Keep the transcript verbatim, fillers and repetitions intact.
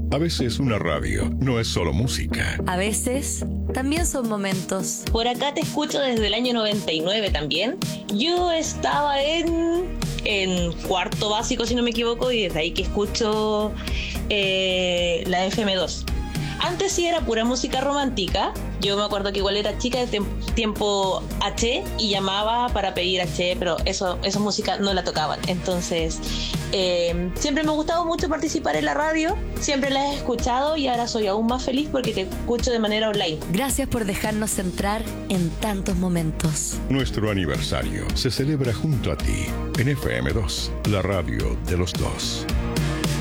A veces una radio no es solo música. A veces también son momentos. Por acá te escucho desde el año noventa y nueve también. Yo estaba en, en cuarto básico, si no me equivoco, y desde ahí que escucho eh, la F M dos. Antes sí era pura música romántica. Yo me acuerdo que igual era chica de tiempo H y llamaba para pedir H, pero eso, esa música no la tocaban. Entonces, eh, siempre me ha gustado mucho participar en la radio, siempre la he escuchado y ahora soy aún más feliz porque te escucho de manera online. Gracias por dejarnos entrar en tantos momentos. Nuestro aniversario se celebra junto a ti en F M dos, la radio de los dos.